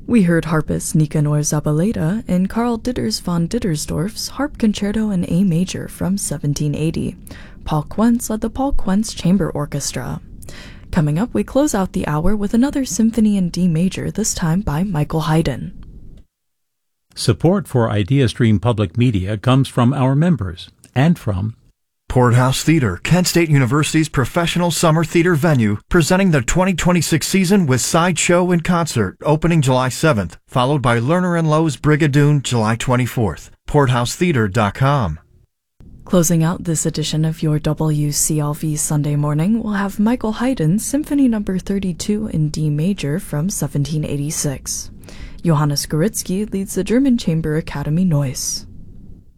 We heard harpist Nicanor Zabaleta in Karl Ditters von Dittersdorf's Harp Concerto in A Major from 1780. Paul Quentz led the Paul Quentz Chamber Orchestra. Coming up, we close out the hour with another symphony in D major, this time by Michael Haydn. Support for IdeaStream Public Media comes from our members and from Porthouse Theater, Kent State University's professional summer theater venue, presenting the 2026 season with Sideshow in Concert, opening July 7th, followed by Lerner & Lowe's Brigadoon July 24th. PorthouseTheater.com. Closing out this edition of your WCLV Sunday Morning, we'll have Michael Haydn's Symphony No. 32 in D major from 1786. Johannes Gorizki leads the German Chamber Academy Neuss.